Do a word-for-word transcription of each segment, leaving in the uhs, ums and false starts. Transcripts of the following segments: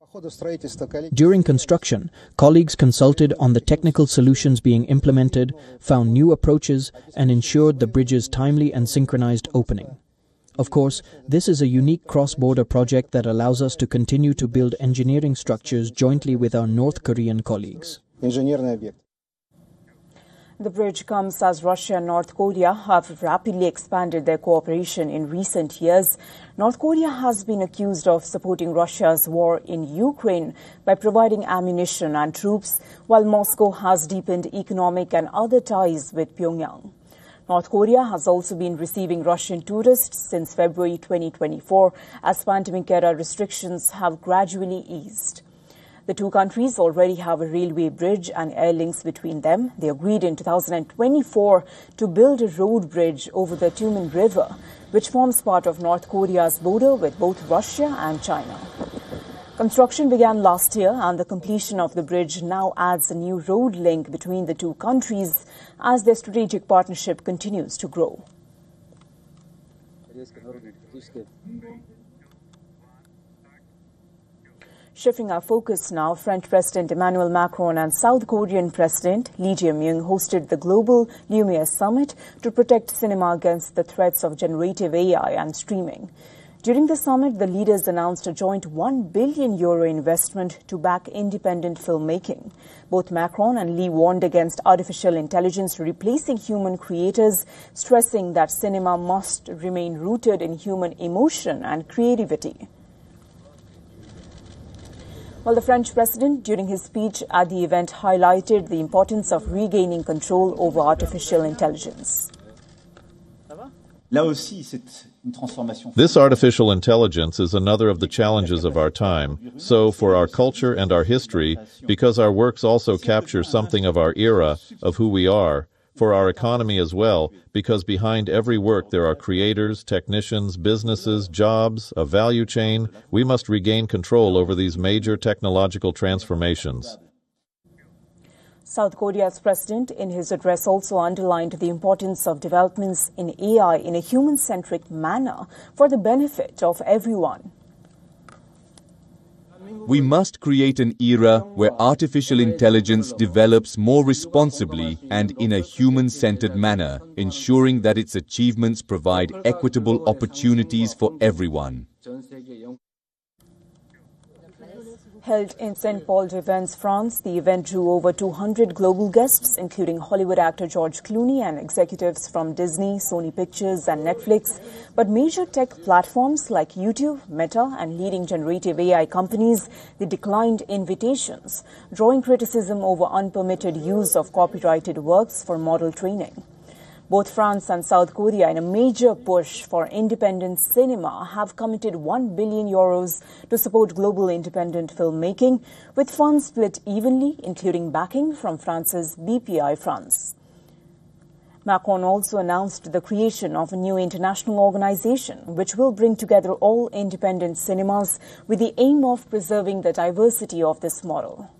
During construction, colleagues consulted on the technical solutions being implemented, found new approaches, and ensured the bridge's timely and synchronized opening. Of course, this is a unique cross-border project that allows us to continue to build engineering structures jointly with our North Korean colleagues. The bridge comes as Russia and North Korea have rapidly expanded their cooperation in recent years. North Korea has been accused of supporting Russia's war in Ukraine by providing ammunition and troops, while Moscow has deepened economic and other ties with Pyongyang. North Korea has also been receiving Russian tourists since February twenty twenty-four, as pandemic-era restrictions have gradually eased. The two countries already have a railway bridge and air links between them. They agreed in two thousand twenty-four to build a road bridge over the Tumen River, which forms part of North Korea's border with both Russia and China. Construction began last year, and the completion of the bridge now adds a new road link between the two countries as their strategic partnership continues to grow. Shifting our focus now, French President Emmanuel Macron and South Korean President Lee Jae-myung hosted the Global Lumiere Summit to protect cinema against the threats of generative A I and streaming. During the summit, the leaders announced a joint one billion euro investment to back independent filmmaking. Both Macron and Lee warned against artificial intelligence replacing human creators, stressing that cinema must remain rooted in human emotion and creativity. While the French president, during his speech at the event, highlighted the importance of regaining control over artificial intelligence. This artificial intelligence is another of the challenges of our time. So, for our culture and our history, because our works also capture something of our era, of who we are, for our economy as well, because behind every work there are creators, technicians, businesses, jobs, a value chain, we must regain control over these major technological transformations. South Korea's president, in his address, also underlined the importance of developments in A I in a human-centric manner for the benefit of everyone. We must create an era where artificial intelligence develops more responsibly and in a human-centered manner, ensuring that its achievements provide equitable opportunities for everyone. Held in Saint Paul-de-Vence, France, the event drew over two hundred global guests, including Hollywood actor George Clooney and executives from Disney, Sony Pictures and Netflix. But major tech platforms like YouTube, Meta and leading generative A I companies, they declined invitations, drawing criticism over unpermitted use of copyrighted works for model training. Both France and South Korea, in a major push for independent cinema, have committed one billion euros to support global independent filmmaking, with funds split evenly, including backing from France's B P I France. Macron also announced the creation of a new international organization, which will bring together all independent cinemas with the aim of preserving the diversity of this model.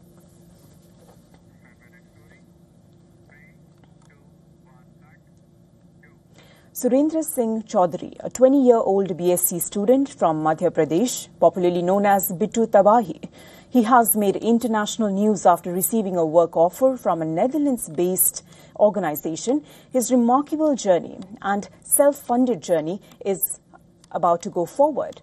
Surendra Singh Chaudhary, a twenty-year-old B S c student from Madhya Pradesh, popularly known as Bittu Tabahi, he has made international news after receiving a work offer from a Netherlands-based organization. His remarkable journey and self-funded journey is about to go forward.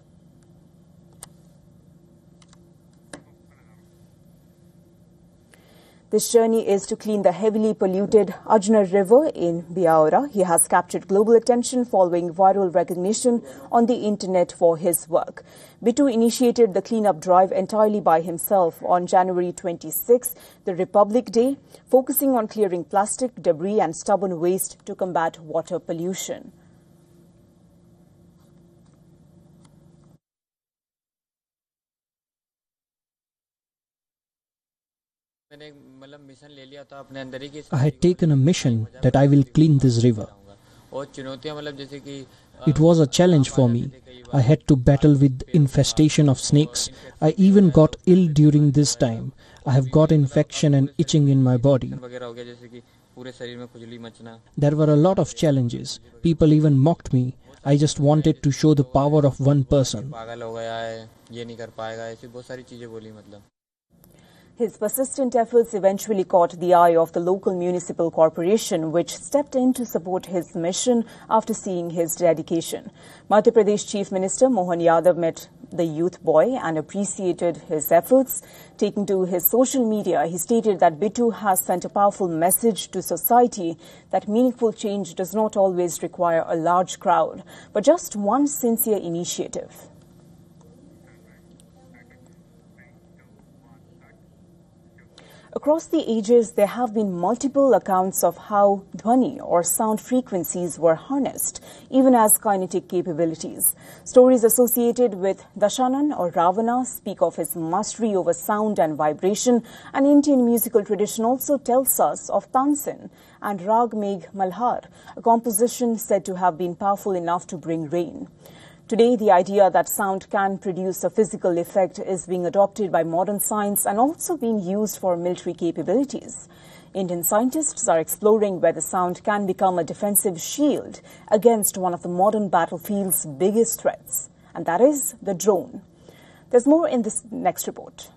This journey is to clean the heavily polluted Ajnar River in Biaura. He has captured global attention following viral recognition on the internet for his work. Bittu initiated the cleanup drive entirely by himself on January twenty-sixth, the Republic Day, focusing on clearing plastic, debris and stubborn waste to combat water pollution. I had taken a mission that I will clean this river. It was a challenge for me. I had to battle with infestation of snakes. I even got ill during this time. I have got infection and itching in my body. There were a lot of challenges. People even mocked me. I just wanted to show the power of one person. His persistent efforts eventually caught the eye of the local municipal corporation, which stepped in to support his mission after seeing his dedication. Madhya Pradesh Chief Minister Mohan Yadav met the youth boy and appreciated his efforts. Taking to his social media, he stated that Bittu has sent a powerful message to society that meaningful change does not always require a large crowd, but just one sincere initiative. Across the ages, there have been multiple accounts of how dhwani or sound frequencies were harnessed, even as kinetic capabilities. Stories associated with Dashanan or Ravana speak of his mastery over sound and vibration. An Indian musical tradition also tells us of Tansin and Rag Megh Malhar, a composition said to have been powerful enough to bring rain. Today, the idea that sound can produce a physical effect is being adopted by modern science and also being used for military capabilities. Indian scientists are exploring whether sound can become a defensive shield against one of the modern battlefield's biggest threats, and that is the drone. There's more in this next report.